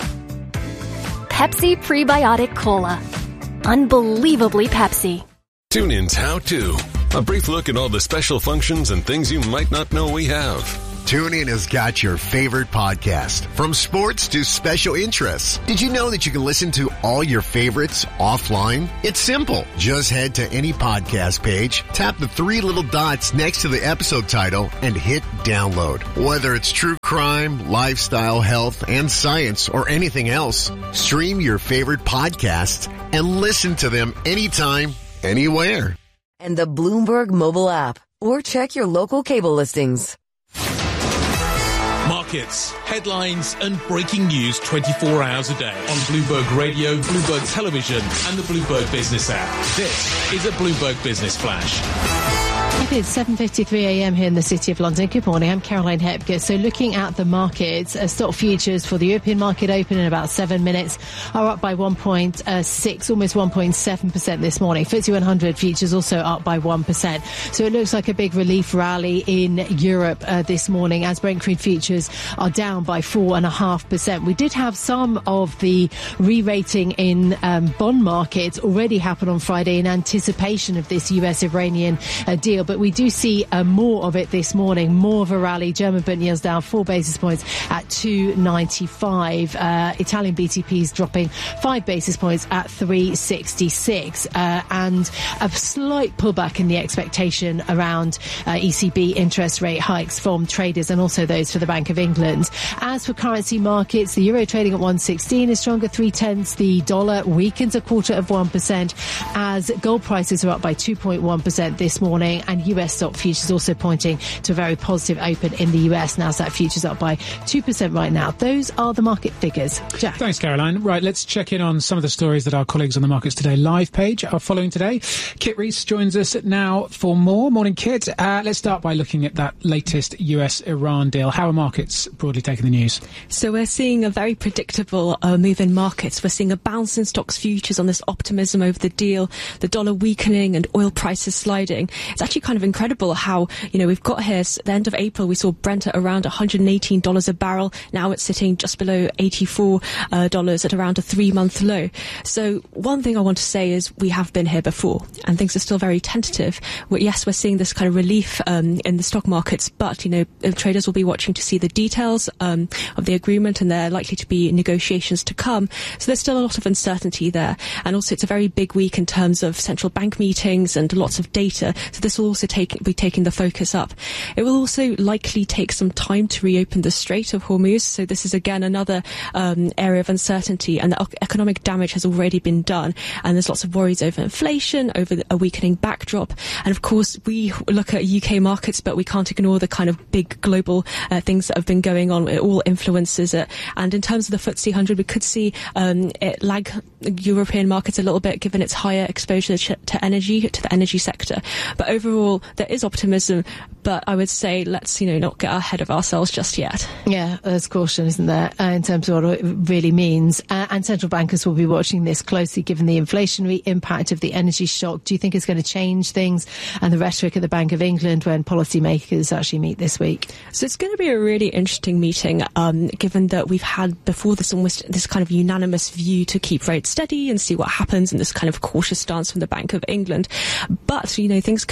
Pepsi Prebiotic Cola. Unbelievably Pepsi.
TuneIn's How To. A brief look at all the special functions and things you might not know we have.
TuneIn has got your favorite podcast, from sports to special interests. Did you know that you can listen to all your favorites offline? It's simple. Just head to any podcast page, tap the three little dots next to the episode title, and hit download. Whether it's true crime, lifestyle, health, and science, or anything else, stream your favorite podcasts and listen to them anytime, anywhere.
And the Bloomberg mobile app, or check your local cable listings.
Markets, headlines, and breaking news twenty-four hours a day on Bloomberg Radio, Bloomberg Television, and the Bloomberg Business app. This is a Bloomberg Business Flash.
It's seven fifty-three a.m. here in the City of London. Good morning, I'm Caroline Hepker. So looking at the markets, uh, stock futures for the European market open in about seven minutes are up by one point six, almost one point seven percent this morning. F T S E one hundred futures also up by one percent. So it looks like a big relief rally in Europe uh, this morning as Brent crude futures are down by four point five percent. We did have some of the re-rating in um, bond markets already happen on Friday in anticipation of this U S-Iranian uh, deal. But we do see uh, more of it this morning, more of a rally. German Bund yields down four basis points at two ninety-five. Uh, Italian B T Ps dropping five basis points at three sixty-six. Uh, and a slight pullback in the expectation around uh, E C B interest rate hikes from traders and also those for the Bank of England. As for currency markets, the euro trading at one sixteen is stronger three tenths. The dollar weakens a quarter of one percent as gold prices are up by two point one percent this morning, and U S stock futures also pointing to a very positive open in the U S. Nasdaq futures up by two percent right now. Those are the market figures. Jack.
Thanks, Caroline. Right, let's check in on some of the stories that our colleagues on the Markets Today live page are following today. Kit Reese joins us now for more. Morning, Kit. Uh, let's start by looking at that latest U S-Iran deal. How are markets broadly taking the news?
So we're seeing a very predictable uh, move in markets. We're seeing a bounce in stocks futures on this optimism over the deal, the dollar weakening and oil prices sliding. It's actually kind of incredible how, you know, we've got here, at the end of April, we saw Brent at around one hundred eighteen dollars a barrel. Now it's sitting just below eighty-four dollars uh, at around a three-month low. So one thing I want to say is we have been here before, and things are still very tentative. Well, yes, we're seeing this kind of relief um, in the stock markets, but, you know, traders will be watching to see the details um, of the agreement, and there are likely to be negotiations to come. So there's still a lot of uncertainty there. And also it's a very big week in terms of central bank meetings and lots of data. So this will also take, be taking the focus up. It will also likely take some time to reopen the Strait of Hormuz. So this is again another um, area of uncertainty, and the economic damage has already been done. And there's lots of worries over inflation, over a weakening backdrop. And of course, we look at U K markets, but we can't ignore the kind of big global uh, things that have been going on. It all influences it. And in terms of the F T S E one hundred, we could see um, it lag European markets a little bit, given its higher exposure to, to energy, to the energy sector. But overall, there is optimism, but I would say let's, you know, not get ahead of ourselves just yet.
Yeah, there's caution, isn't there, uh, in terms of what it really means. Uh, and central bankers will be watching this closely, given the inflationary impact of the energy shock. Do you think it's going to change things and the rhetoric at the Bank of England when policymakers actually meet this week?
So it's going to be a really interesting meeting, um, given that we've had before this almost this kind of unanimous view to keep rates steady and see what happens, and this kind of cautious stance from the Bank of England. But, you know, things could change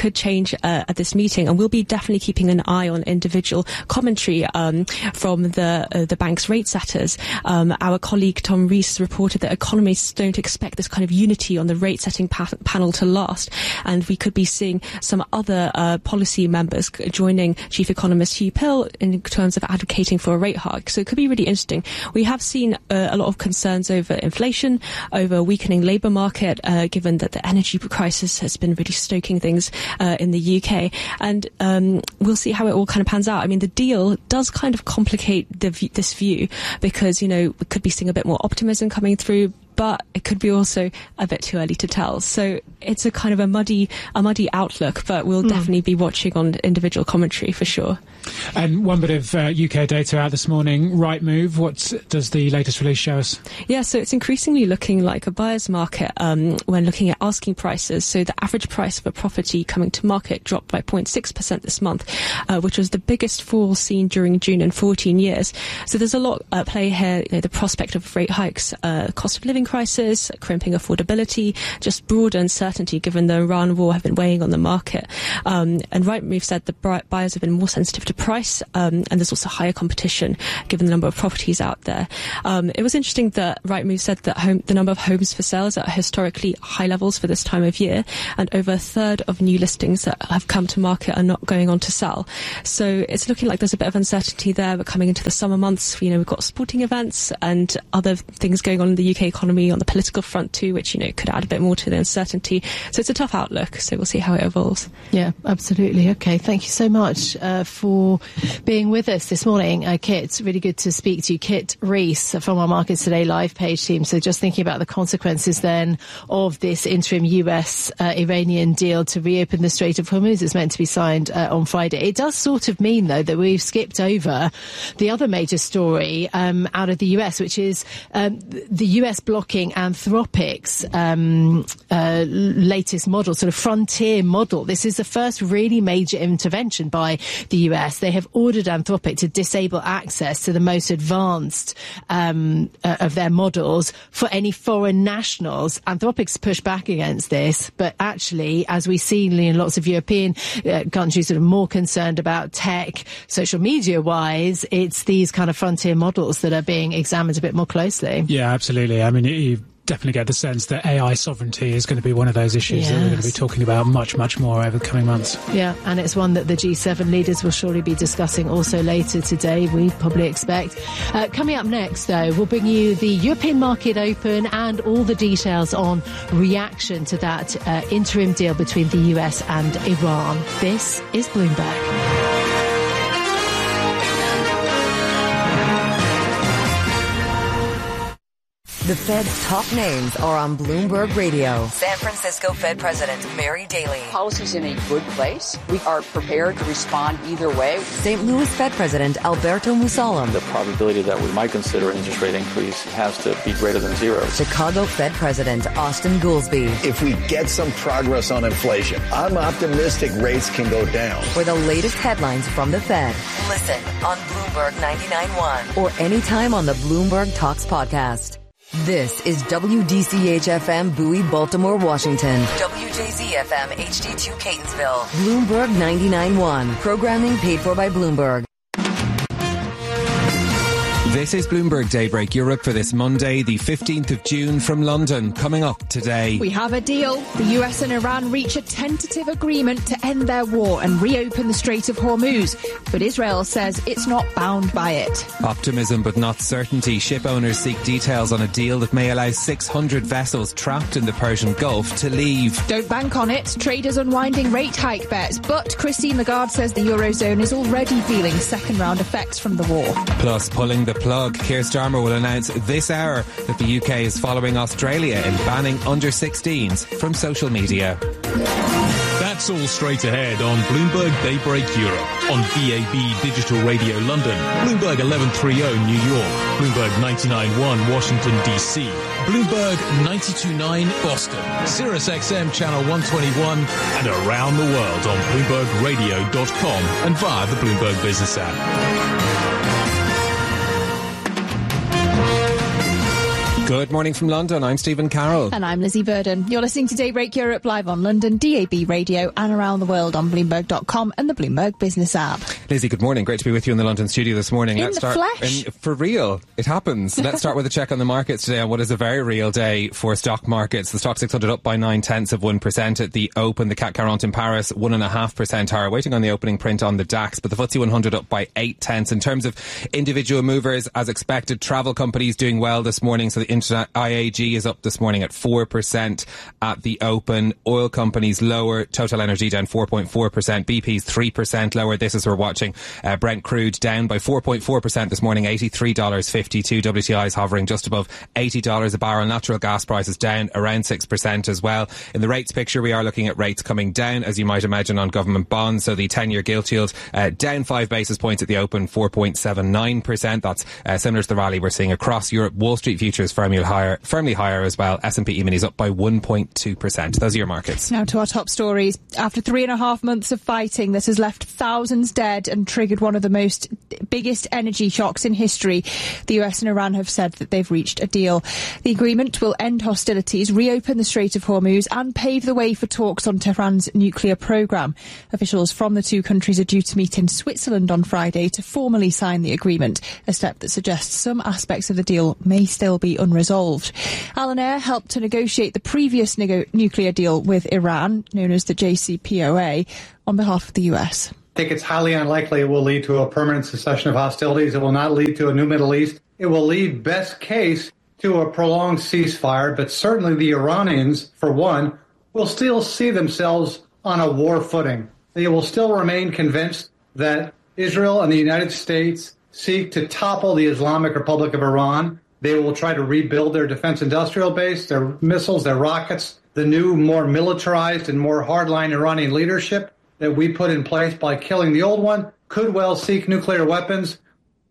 change uh, at this meeting, and we'll be definitely keeping an eye on individual commentary um, from the uh, the bank's rate setters. Um, our colleague Tom Rees reported that economists don't expect this kind of unity on the rate setting pa- panel to last, and we could be seeing some other uh, policy members joining Chief Economist Hugh Pill in terms of advocating for a rate hike. So it could be really interesting. We have seen uh, a lot of concerns over inflation, over a weakening labour market, uh, given that the energy crisis has been really stoking things uh, in the U K. And um, we'll see how it all kind of pans out. I mean, the deal does kind of complicate the v- this view because, you know, we could be seeing a bit more optimism coming through, but it could be also a bit too early to tell. So it's a kind of a muddy, a muddy outlook, but we'll mm. definitely be watching on individual commentary for sure.
And one bit of uh, U K data out this morning, Rightmove. What does the latest release show us?
Yeah, so it's increasingly looking like a buyer's market um, when looking at asking prices. So the average price of a property coming to market dropped by zero point six percent this month, uh, which was the biggest fall seen during June in fourteen years. So there's a lot at play here. You know, the prospect of rate hikes, uh, cost of living crisis, crimping affordability, just broad uncertainty given the Iran war have been weighing on the market. Um, and Rightmove said that buyers have been more sensitive to price, um, and there's also higher competition given the number of properties out there. Um, it was interesting that Rightmove said that home, the number of homes for sale is at historically high levels for this time of year, and over a third of new listings that have come to market are not going on to sell. So it's looking like there's a bit of uncertainty there. We're coming into the summer months. You know, we've got sporting events and other things going on in the U K economy on the political front too, which, you know, could add a bit more to the uncertainty. So it's a tough outlook. So we'll see how it evolves.
Yeah, absolutely. Okay, thank you so much uh, for being with us this morning, uh, Kit. Really good to speak to you. Kit Rees from our Markets Today live page team. So just thinking about the consequences then of this interim U S uh, Iranian deal to reopen the Strait of Hormuz. It's meant to be signed uh, on Friday. It does sort of mean, though, that we've skipped over the other major story um, out of the U S, which is um, the U S blocking Anthropic's um, uh, latest model, sort of frontier model. This is the first really major intervention by the U S. They have ordered Anthropic to disable access to the most advanced um, uh, of their models for any foreign nationals. Anthropic's pushed back against this, but actually, as we see in lots of European uh, countries that are more concerned about tech, social media-wise, it's these kind of frontier models that are being examined a bit more closely.
Yeah, absolutely. I mean, you definitely get the sense that A I sovereignty is going to be one of those issues yes. that we're going to be talking about much, much more over the coming months.
Yeah, and it's one that the G seven leaders will surely be discussing also later today, we probably expect. Uh, coming up next, though, we'll bring you the European market open and all the details on reaction to that uh, interim deal between the U S and Iran. This is Bloomberg.
The Fed's top names are on Bloomberg Radio. San Francisco Fed President Mary Daly.
Policy's in a good place. We are prepared to respond either way.
Saint Louis Fed President Alberto Musalem.
The probability that we might consider an interest rate increase has to be greater than zero.
Chicago Fed President Austin Goolsbee.
If we get some progress on inflation, I'm optimistic rates can go down.
For the latest headlines from the Fed, listen on Bloomberg ninety-nine point one or anytime on the Bloomberg Talks podcast. This is W D C H F M Bowie, Baltimore, Washington. W J Z F M H D two Catonsville. Bloomberg ninety-nine point one. Programming paid for by Bloomberg.
This is Bloomberg Daybreak Europe for this Monday, the fifteenth of June from London. Coming up today.
We have a deal. The U S and Iran reach a tentative agreement to end their war and reopen the Strait of Hormuz. But Israel says it's not bound by it.
Optimism but not certainty. Ship owners seek details on a deal that may allow six hundred vessels trapped in the Persian Gulf to leave.
Don't bank on it. Traders unwinding rate hike bets. But Christine Lagarde says the Eurozone is already feeling second round effects from the war.
Plus, pulling the plug. Keir Starmer will announce this hour that the U K is following Australia in banning under sixteens from social media.
That's all straight ahead on Bloomberg Daybreak Europe, on B A B Digital Radio London, Bloomberg eleven thirty New York, Bloomberg ninety-nine point one Washington D C, Bloomberg ninety-two point nine Boston, Sirius X M Channel one twenty-one, and around the world on Bloomberg Radio dot com and via the Bloomberg Business app.
Good morning from London. I'm Stephen Carroll.
And I'm Lizzie Burden. You're listening to Daybreak Europe live on London, D A B Radio and around the world on Bloomberg dot com and the Bloomberg Business app.
Lizzie, good morning. Great to be with you in the London studio this morning.
In
Let's
the
start
flesh.
In, for real. It happens. Let's start with a check on the markets today on what is a very real day for stock markets. The stock six hundred up by nine tenths of one percent at the open. The C A C quarante in Paris one and a half percent higher, waiting on the opening print on the DAX. But the F T S E one hundred up by eight tenths. In terms of individual movers, as expected, travel companies doing well this morning. So the Internet I A G is up this morning at four percent at the open. Oil companies lower. Total Energy down four point four percent. B P's three percent lower. This is we're watching uh, Brent crude down by four point four percent this morning, eighty-three dollars fifty-two. W T I is hovering just above eighty dollars a barrel. Natural gas prices down around six percent as well. In the rates picture, we are looking at rates coming down, as you might imagine, on government bonds. So the ten-year gilt yield uh, down five basis points at the open, four point seven nine percent. That's uh, similar to the rally we're seeing across Europe. Wall Street futures firmly higher, firmly higher as well. S and P E-mini is up by one point two percent. Those are your markets.
Now to our top stories. After three and a half months of fighting that has left thousands dead and triggered one of the most biggest energy shocks in history, the U S and Iran have said that they've reached a deal. The agreement will end hostilities, reopen the Strait of Hormuz and pave the way for talks on Tehran's nuclear programme. Officials from the two countries are due to meet in Switzerland on Friday to formally sign the agreement, a step that suggests some aspects of the deal may still be unresolved. Alan Air helped to negotiate the previous nego- nuclear deal with Iran, known as the J C P O A, on behalf of the U S.
I think it's highly unlikely it will lead to a permanent cessation of hostilities. It will not lead to a new Middle East. It will lead, best case, to a prolonged ceasefire, but certainly the Iranians, for one, will still see themselves on a war footing. They will still remain convinced that Israel and the United States seek to topple the Islamic Republic of Iran. They will try to rebuild their defense industrial base, their missiles, their rockets, the new, more militarized and more hardline Iranian leadership that we put in place by killing the old one could well seek nuclear weapons.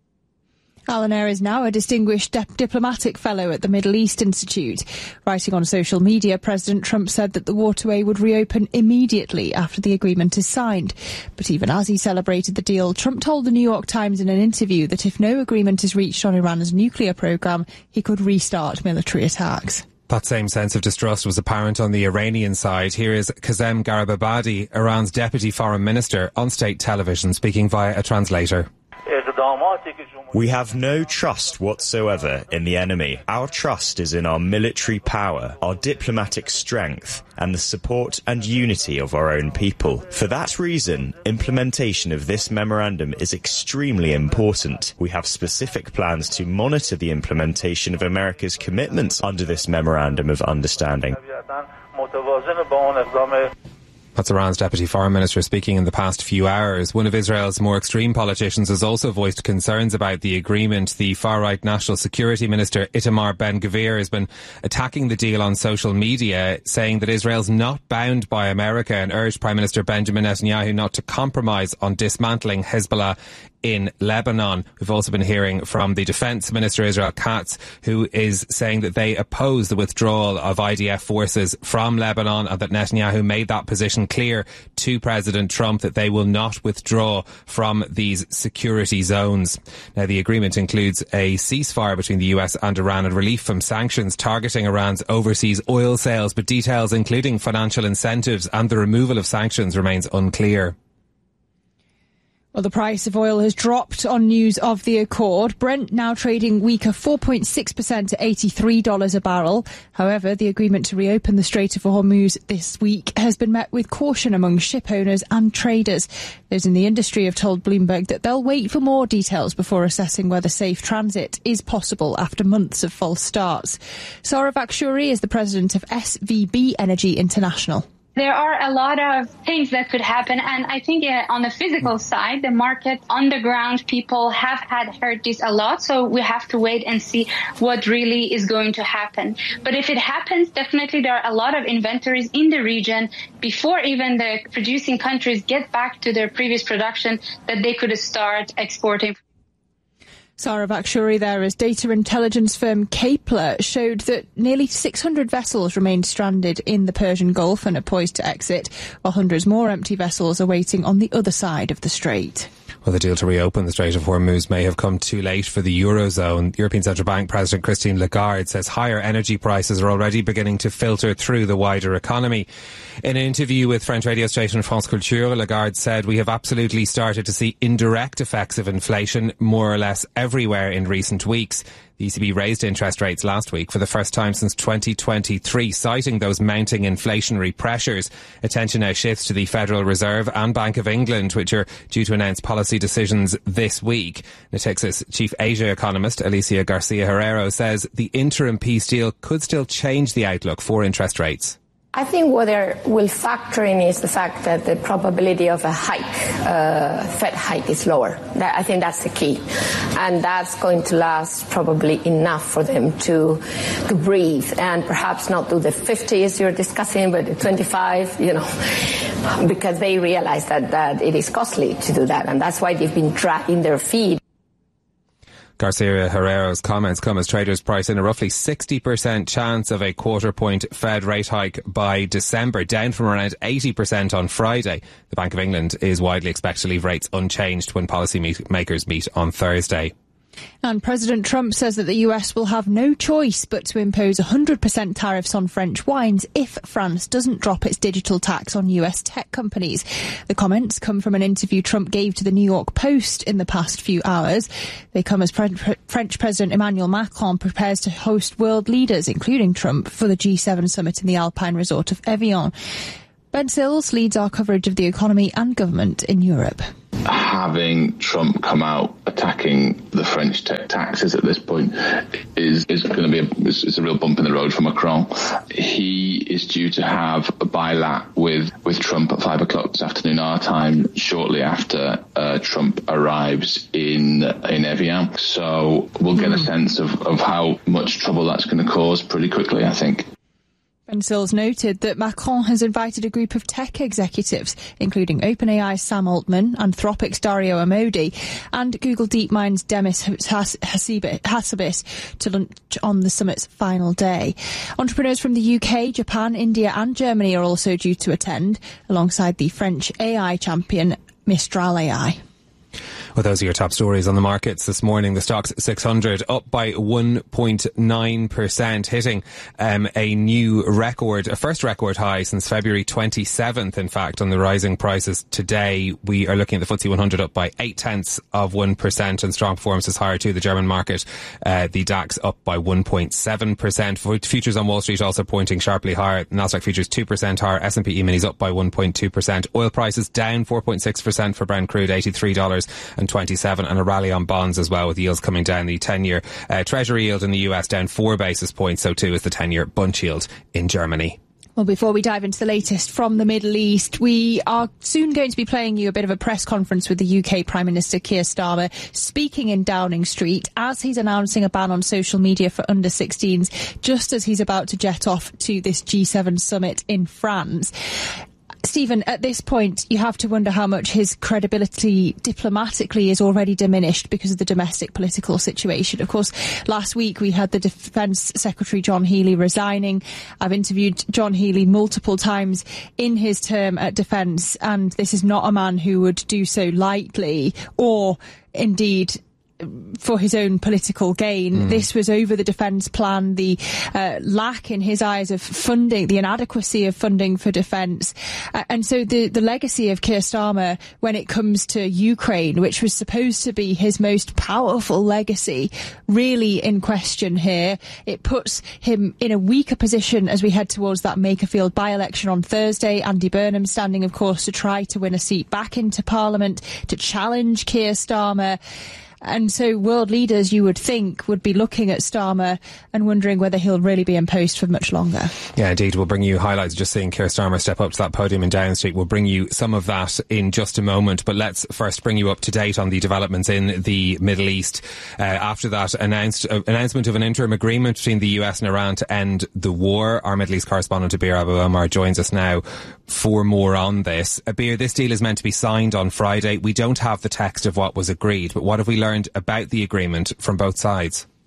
Alan Air is now a distinguished dip- diplomatic fellow at the Middle East Institute. Writing on social media, President Trump said that the waterway would reopen immediately after the agreement is signed. But even as he celebrated the deal, Trump told the New York Times in an interview that if no agreement is reached on Iran's nuclear program, he could restart military attacks.
That same sense of distrust was apparent on the Iranian side. Here is Kazem Garibabadi, Iran's deputy foreign minister, on state television, speaking via a translator.
We have no trust whatsoever in the enemy. Our trust is in our military power, our diplomatic strength, and the support and unity of our own people. For that reason, implementation of this memorandum is extremely important. We have specific plans to monitor the implementation of America's commitments under this memorandum of understanding.
That's Iran's deputy foreign minister speaking in the past few hours. One of Israel's more extreme politicians has also voiced concerns about the agreement. The far-right national security minister Itamar Ben-Gvir has been attacking the deal on social media, saying that Israel's not bound by America, and urged Prime Minister Benjamin Netanyahu not to compromise on dismantling Hezbollah in Lebanon. We've also been hearing from the Defence Minister Israel Katz, who is saying that they oppose the withdrawal of I D F forces from Lebanon, and that Netanyahu made that position clear to President Trump that they will not withdraw from these security zones. Now, the agreement includes a ceasefire between the U S and Iran and relief from sanctions targeting Iran's overseas oil sales, but details including financial incentives and the removal of sanctions remains unclear.
Well, the price of oil has dropped on news of the accord. Brent now trading weaker four point six percent to eighty-three dollars a barrel. However, the agreement to reopen the Strait of Hormuz this week has been met with caution among ship owners and traders. Those in the industry have told Bloomberg that they'll wait for more details before assessing whether safe transit is possible after months of false starts. Saurav Akshuri is the president of S V B Energy International.
There are a lot of things that could happen, and I think uh, on the physical side, the market, on the ground, people have had heard this a lot, so we have to wait and see what really is going to happen. But if it happens, definitely there are a lot of inventories in the region before even the producing countries get back to their previous production that they could start exporting.
Saurav Akshuri there as data intelligence firm Kepler showed that nearly six hundred vessels remained stranded in the Persian Gulf and are poised to exit, while hundreds more empty vessels are waiting on the other side of the strait.
Well, the deal to reopen the Strait of Hormuz may have come too late for the Eurozone. European Central Bank President Christine Lagarde says higher energy prices are already beginning to filter through the wider economy. In an interview with French radio station France Culture, Lagarde said, "We have absolutely started to see indirect effects of inflation more or less everywhere in recent weeks." The E C B raised interest rates last week for the first time since twenty twenty-three, citing those mounting inflationary pressures. Attention now shifts to the Federal Reserve and Bank of England, which are due to announce policy decisions this week. Natixis chief Asia economist Alicia Garcia Herrero says the interim peace deal could still change the outlook for interest rates.
I think what they will factor in is the fact that the probability of a hike, uh, Fed hike, is lower. That, I think that's the key. And that's going to last probably enough for them to to breathe and perhaps not do the fifties you're discussing, but the twenty-five, you know, because they realize that, that it is costly to do that. And that's why they've been dragging their feet.
Garcia Herrero's comments come as traders price in a roughly sixty percent chance of a quarter point Fed rate hike by December, down from around eighty percent on Friday. The Bank of England is widely expected to leave rates unchanged when policymakers meet on Thursday.
And President Trump says that the U S will have no choice but to impose one hundred percent tariffs on French wines if France doesn't drop its digital tax on U S tech companies. The comments come from an interview Trump gave to the New York Post in the past few hours. They come as Pre- Pre- French President Emmanuel Macron prepares to host world leaders, including Trump, for the G seven summit in the Alpine resort of Evian. Ben Sills leads our coverage of the economy and government in Europe.
Having Trump come out attacking the French tech taxes at this point is is going to be a, is, is a real bump in the road for Macron. He is due to have a bilat with, with Trump at five o'clock this afternoon our time, shortly after uh, Trump arrives in in Evian. So we'll get mm. a sense of, of how much trouble that's going to cause pretty quickly, I think.
Ben Sills noted that Macron has invited a group of tech executives, including OpenAI's Sam Altman, Anthropic's Dario Amodi, and Google DeepMind's Demis Hassabis to lunch on the summit's final day. Entrepreneurs from the U K, Japan, India and Germany are also due to attend, alongside the French A I champion Mistral A I.
Well, those are your top stories on the markets this morning. The Stoxx six hundred up by one point nine percent, hitting um, a new record, a first record high since February twenty-seventh, in fact, on the rising prices today. We are looking at the F T S E one hundred up by eight tenths of one percent, and strong performances higher too. The German market, uh, the DAX up by one point seven percent. Futures on Wall Street also pointing sharply higher. Nasdaq futures two percent higher. S and P E-minis up by one point two percent. Oil prices down four point six percent for Brent crude, eighty-three dollars and twenty-seven, and a rally on bonds as well, with yields coming down. The ten-year uh, Treasury yield in the U S down four basis points, so too is the ten-year Bund yield in Germany.
Well, before we dive into the latest from the Middle East, we are soon going to be playing you a bit of a press conference with the U K Prime Minister Keir Starmer speaking in Downing Street as he's announcing a ban on social media for under sixteens, just as he's about to jet off to this G seven summit in France. Stephen, at this point, you have to wonder how much his credibility diplomatically is already diminished because of the domestic political situation. Of course, last week we had the Defence Secretary John Healey resigning. I've interviewed John Healey multiple times in his term at Defence, and this is not a man who would do so lightly or indeed for his own political gain. Mm. This was over the defence plan, the uh, lack in his eyes of funding, the inadequacy of funding for defence. Uh, and so the, the legacy of Keir Starmer when it comes to Ukraine, which was supposed to be his most powerful legacy, really in question here. It puts him in a weaker position as we head towards that Makerfield by-election on Thursday. Andy Burnham standing, of course, to try to win a seat back into Parliament, to challenge Keir Starmer. And so world leaders, you would think, would be looking at Starmer and wondering whether he'll really be in post for much longer.
Yeah, indeed. We'll bring you highlights just seeing Keir Starmer step up to that podium in Downing Street. We'll bring you some of that in just a moment. But let's first bring you up to date on the developments in the Middle East. Uh, after that announced uh, announcement of an interim agreement between the U S and Iran to end the war. Our Middle East correspondent Abir Abu Omar joins us now for more on this. Abir, this deal is meant to be signed on Friday. We don't have the text of what was agreed, but what have we learned about the agreement from both sides?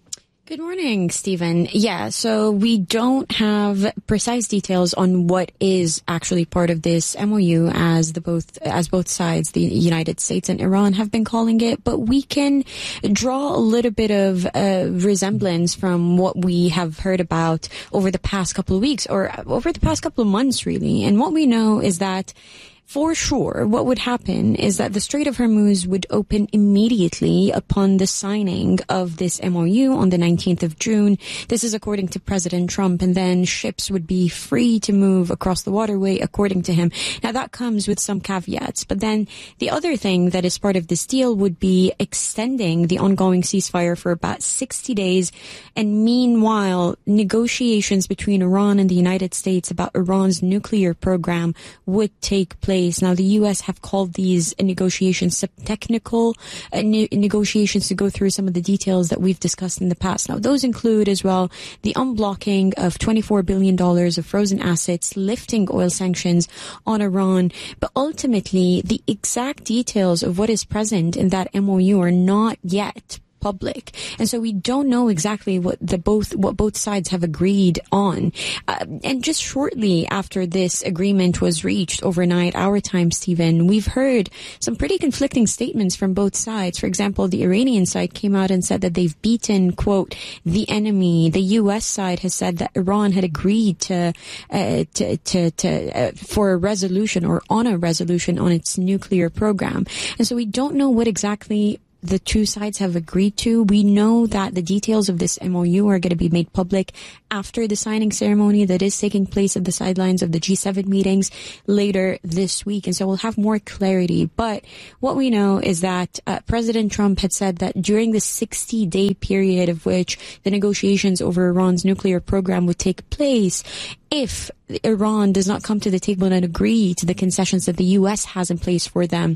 Good morning, Stephen. Yeah, so we don't have precise details on what is actually part of this M O U, as the both as both sides, the United States and Iran, have been calling it. But we can draw a little bit of uh, resemblance from what we have heard about over the past couple of weeks, or over the past couple of months, really. And what we know is that, for sure, what would happen is that the Strait of Hormuz would open immediately upon the signing of this M O U on the nineteenth of June. This is according to President Trump, and then ships would be free to move across the waterway, according to him. Now, that comes with some caveats, but then the other thing that is part of this deal would be extending the ongoing ceasefire for about sixty days, and meanwhile, negotiations between Iran and the United States about Iran's nuclear program would take place. Now, the U S have called these negotiations sub-technical uh, ne- negotiations to go through some of the details that we've discussed in the past. Now, those include as well the unblocking of twenty-four billion dollars of frozen assets, lifting oil sanctions on Iran. But ultimately, the exact details of what is present in that M O U are not yet public, and so we don't know exactly what the both what both sides have agreed on. Uh, and just shortly after this agreement was reached overnight, our time, Stephen, we've heard some pretty conflicting statements from both sides. For example, the Iranian side came out and said that they've beaten, quote, the enemy. The U S side has said that Iran had agreed to uh, to to, to uh, for a resolution, or on a resolution on its nuclear program, and so we don't know what exactly the two sides have agreed to. We know that the details of this M O U are going to be made public after the signing ceremony that is taking place at the sidelines of the G seven meetings later this week. And so we'll have more clarity. But what we know is that uh, President Trump had said that during the sixty-day period of which the negotiations over Iran's nuclear program would take place, if Iran does not come to the table and agree to the concessions that the U S has in place for them,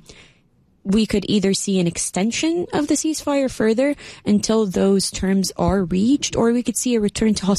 we could either see an extension of the ceasefire further until those terms are reached, or we could see a return to hostility